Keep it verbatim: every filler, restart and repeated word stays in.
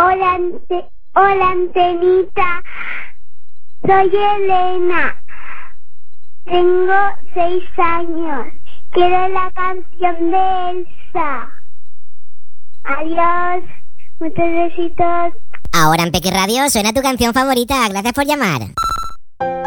Hola, ante- hola Antenita. Soy Elena. Tengo seis años. Quiero la canción de Elsa. Adiós. Muchos besitos. Ahora en Peque Radio suena tu canción favorita. Gracias por llamar.